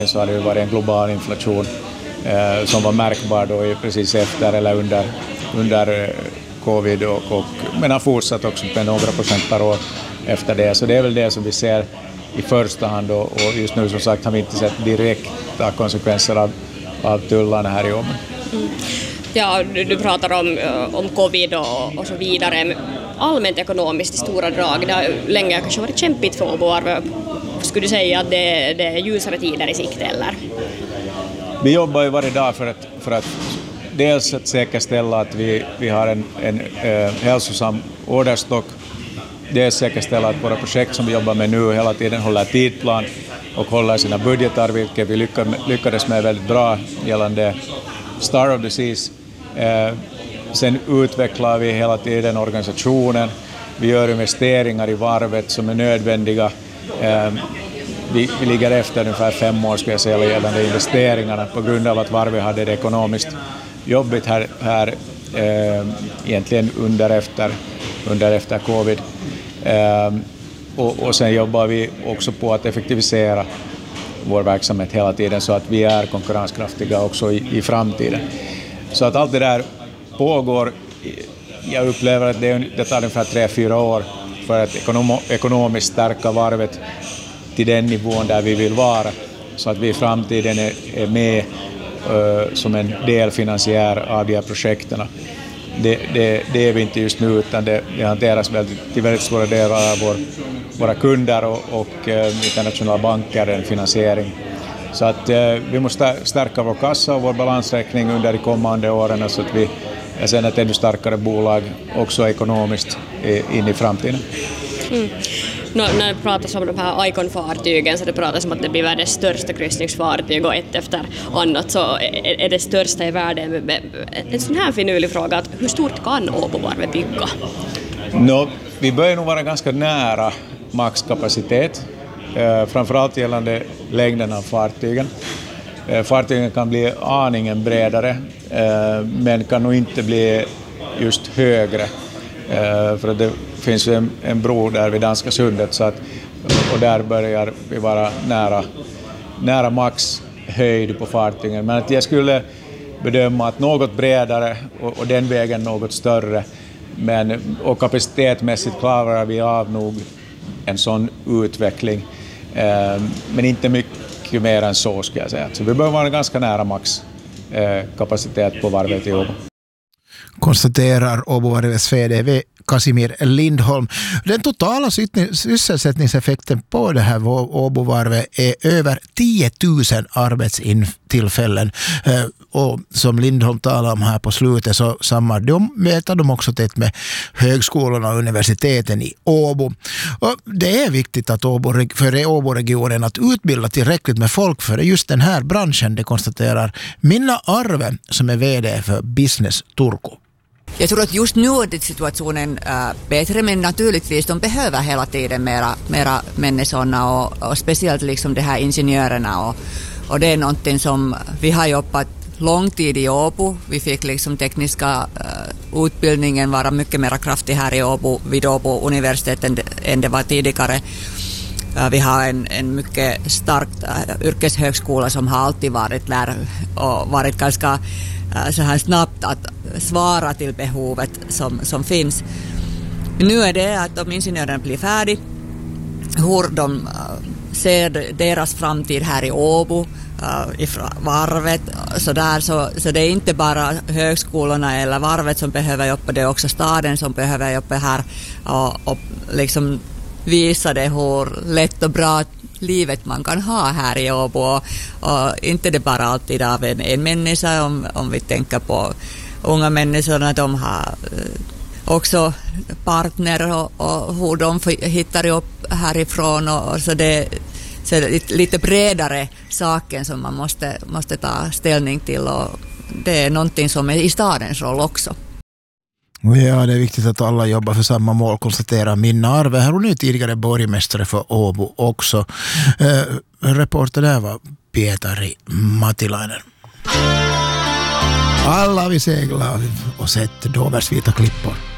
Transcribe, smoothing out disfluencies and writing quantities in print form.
så har det ju varit en global inflation som var märkbar då precis efter eller under covid men har fortsatt också med några procent per år efter det. Så det är väl det som vi ser i första hand och just nu som sagt har vi inte sett direkta konsekvenser av tullarna här i Åbo. Ja, du pratar om covid och så vidare. Allmänt ekonomiskt i stora drag, det har länge kanske varit kämpigt för Åbo. Skulle du säga att det är ljusare tider i sikte eller? Vi jobbar ju varje dag för att dels att säkerställa att vi har en hälsosam orderstock, dels säkerställa att våra projekt som vi jobbar med nu hela tiden håller tidplan och håller sina budgetar, vilket vi lyckades med väldigt bra gällande Star of the Seas. Sen utvecklar vi hela tiden organisationen, vi gör investeringar i varvet som är nödvändiga. Vi ligger efter ungefär 5 år skulle jag säga gällande investeringarna på grund av att varvet hade det ekonomiskt jobbigt här egentligen under efter covid. Och sen jobbar vi också på att effektivisera vår verksamhet hela tiden så att vi är konkurrenskraftiga också i framtiden. Så att allt det där pågår. Jag upplever att det tar ungefär 3-4 år för att ekonomiskt stärka varvet till den nivån där vi vill vara så att vi i framtiden är med som en delfinansiär av de här projekten. Det är vi inte just nu utan det hanteras till väldigt stora delar av våra kunder och internationella banker en finansiering. Så att vi måste stärka vår kassa och vår balansräkning under de kommande åren så att vi är sen ett ännu starkare bolag också ekonomiskt in i framtiden. När det pratas om de här Icon-fartygen så det pratas om att det blir världens största kryssningsfartyg och ett efter annat så är det största i världen. En sån här finurlig fråga, att hur stort kan Åbovarvet bygga? Vi börjar nog vara ganska nära maxkapacitet, framförallt gällande längden av fartygen. Fartygen kan bli aningen bredare men kan nog inte bli just högre. För det finns en bro där vid Danska sundet så att, och där börjar vi vara nära maxhöjd på fartygen. Men att jag skulle bedöma att något bredare och den vägen något större. Och kapacitetmässigt klarar vi av nog en sån utveckling. Men inte mycket mer än så skulle jag säga. Så vi bör vara ganska nära maxkapacitet på varvet i Åbo. Konstaterar Åbovarvets VD Casimir Lindholm. Den totala sysselsättningseffekten på det här Åbovarvet är över 10 000 arbetstillfällen. Och som Lindholm talar om här på slutet så samarbetar de också tätt med högskolorna och universiteten i Åbo. Och det är viktigt att för Åboregionen att utbilda tillräckligt med folk för just den här branschen, det konstaterar Minna Arve som är VD för Business Turku. Jag tror att just nu är situationen bättre, men naturligtvis de behöver hela tiden mera människorna och speciellt liksom de här ingenjörerna och det är någonting som vi har jobbat lång tid i Åbo. Vi fick liksom tekniska utbildningen vara mycket mer kraftig här i Åbo vid Åbo universitet än det var tidigare. Vi har en mycket stark yrkeshögskola som har alltid varit och varit ganska så här snabbt att svara till behovet som finns. Nu är det att de ingenjörerna blir färdiga, hur de ser deras framtid här i Åbo, i varvet, så det är inte bara högskolorna eller varvet som behöver jobba, det är också staden som behöver jobba här och liksom visa det hur lätt och bra livet man kan ha här i Åbo och inte det bara alltid av en människa om vi tänker på unga människorna, de har också partner och hur de hittar upp härifrån och så det är lite bredare saker som man måste ta ställning till och det är någonting som är i stadens roll också. Ja, det är viktigt att alla jobbar för samma mål, konstaterar Minna Arve. Här hon är tidigare borgmästare för Åbo också. Reporter där var Pietari Matilainen. Alla vi seglar och sett Dovers vita klippor.